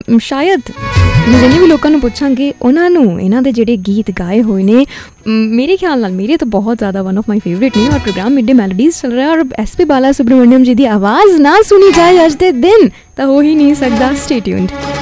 ਸ਼ਾਇਦ ਜਿੰਨੇ ਵੀ ਲੋਕਾਂ ਨੂੰ ਪੁੱਛਾਂਗੇ ਉਹਨਾਂ ਨੂੰ ਇਹਨਾਂ ਦੇ ਜਿਹੜੇ ਗੀਤ ਗਾਏ ਹੋਏ ਨੇ ਮੇਰੇ ਖਿਆਲ ਨਾਲ ਮੇਰੇ ਤਾਂ ਬਹੁਤ ਜ਼ਿਆਦਾ ਵਨ ਆਫ ਮਾਈ ਫੇਵਰੇਟ ਨੇ। ਔਰ ਪ੍ਰੋਗਰਾਮ ਮਿਡ ਡੇ ਮੈਲੋਡੀਜ਼ ਚੱਲ ਰਿਹਾ ਔਰ SP ਬਾਲਾ ਸੁਬਰਾਮਣੀਅਮ ਜੀ ਦੀ ਆਵਾਜ਼ ਨਾ ਸੁਣੀ ਜਾਏ ਅੱਜ ਦੇ ਦਿਨ ਤਾਂ ਹੋ ਹੀ ਨਹੀਂ ਸਕਦਾ। Stay tuned.